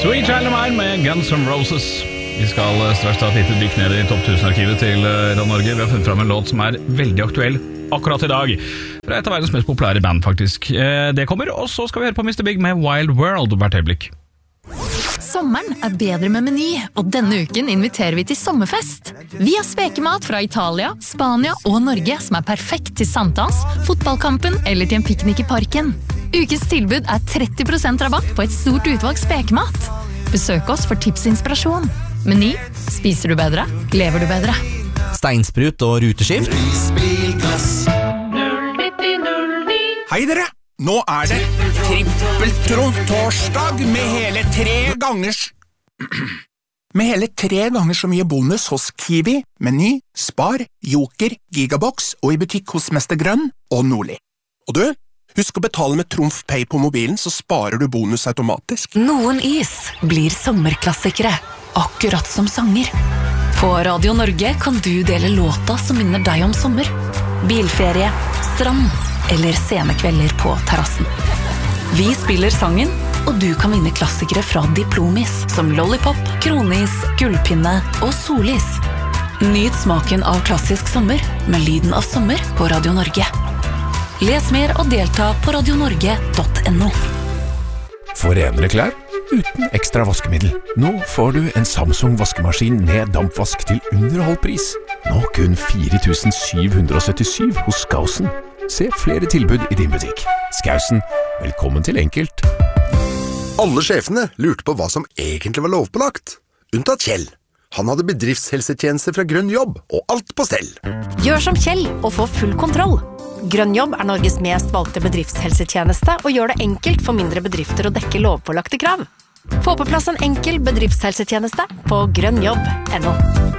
Sweet Child of Mine med Guns N' Roses. Vi skal straks ta et lite dykk ned i topp 1000-arkivet til Radio Norge. Vi har funnet frem en låt som veldig aktuell akkurat i dag. Fra et av verdens mest populære band, faktisk. Det kommer, og så skal vi høre på Mr. Big med Wild World hvert øyeblikk. Sommeren bedre med Meny, og denne uken inviterer vi til sommerfest. Vi har spekemat fra Italia, Spania og Norge som perfekt til sankthans, fotballkampen eller til en piknik i parken. Ukens tilbud 30% rabatt på et stort utvalg spekemat. Besøk oss for tips og inspirasjon. Meny, spiser du bedre, lever du bedre. Steinsprut og ruteskift. Hei dere! Nå det trippeltrumf-torsdag med hele 3 ganger så mye bonus hos Kiwi, Meny, Spar, Joker, Gigabox og i butikk hos Mester Grønn og Nordli. Og du, husk å betale med Trumf Pay på mobilen, så sparer du bonus automatisk. Noen is blir sommerklassikere, akkurat som sanger. På Radio Norge kan du dele låta som minner deg om sommer. Bilferie, strand eller scenekvelder på terrassen. Vi spiller sangen, og du kan vinne klassikere fra Diplomis, som Lollipop, Kronis, Gullpinne og Solis. Nyt smaken av klassisk sommer med lyden av sommer på Radio Norge. Les mer og delta på radionorge.no. For renere klær uten ekstra vaskemiddel. Nå får du en Samsung vaskemaskin med dampvask til under halv pris. Nå kun 4.777 hos Skausen. Se flere tilbud i din butikk. Skausen, velkommen til Enkelt. Alle sjefene lurte på hva som egentlig var lovpålagt. Unntatt Kjell. Han hadde bedriftshelsetjenester fra Grønn Jobb, og alt på stell. Gjør som Kjell og få full kontroll. Grønn Jobb Norges mest valgte bedriftshelsetjeneste og gjør det enkelt for mindre bedrifter å dekke lovpålagte krav. Få på plass en enkel bedriftshelsetjeneste på grønnjobb.no.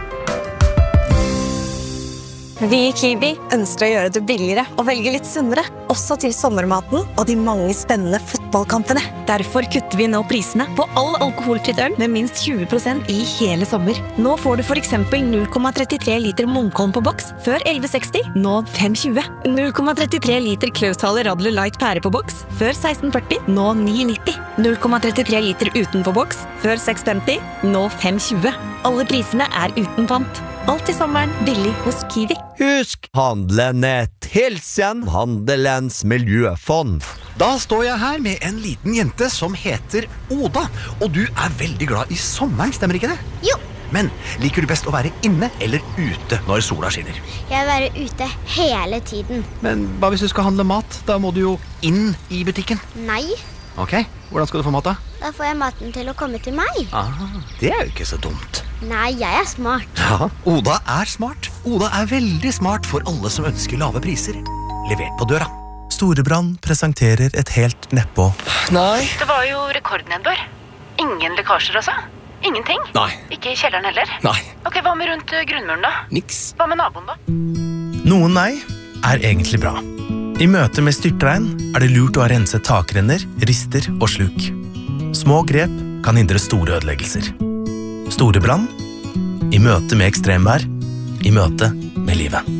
Vi i Kiwi ønsker å gjøre det billigere og velge litt sunnere, også til sommermaten og de mange spennende fotballkampene. Derfor kutter vi nå prisene på all alkoholfritt øl med minst 20% i hele sommer. Nå får du for eksempel 0,33 liter Munkholm på boks før 11,60, nå 5,20. 0,33 liter Klaushaler Radler Light pære på boks før 16,40, nå 9,90. 0,33 liter uten på boks før 6,50, nå 5,20. Alle prisene uten pant. Alt i sommeren billig hos Kiwi. Husk, handelen Hilsen, Handelens miljøfond. Da står jeg her med en liten jente som heter Oda, og du veldig glad i sommeren, stemmer ikke det? Jo. Men liker du best å være inne eller ute når sola skinner? Jeg vil være ute hele tiden. Men hva hvis du skal handle mat? Da må du jo inn i butikken. Nei. Ok, hvordan skal du få mat da? Da får jeg maten til å komme til meg. Det jo ikke så dumt. Nei, jeg smart. Ja, Oda smart. Oda veldig smart for alle som ønsker lave priser. Levert på døra. Storebrand presenterer et helt nedpå. Nei. Det var jo rekordnedbør. Ingen lekkasjer altså? Ingenting? Nei. Ikke i kjelleren heller? Nei. Ok, hva med rundt grunnmuren da? Niks. Hva med naboen da? Noen nei egentlig bra. I møte med styrtregn det lurt å ha renset takrenner, rister og sluk. Små grep kan hindre store ødeleggelser. Storebrand, i møte med ekstremvær, i møte med livet.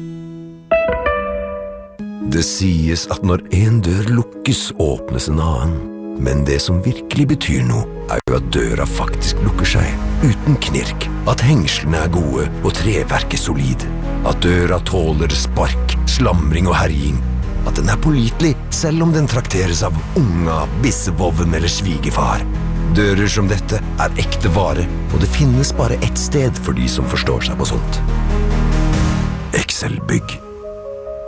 Det sies at når en dør lukkes, åpnes en annen. Men det som virkelig betyr noe, jo at døra faktisk lukker seg, uten knirk. At hengslene gode og treverket solid. At døra tåler spark, slamring og herjing. At den pålitelig, selv om den trakteres av unga, bissevovven eller svigefar. Dører som dette ekte vare, og det finnes bare ett sted for de som forstår seg på sånt. Excel Bygg.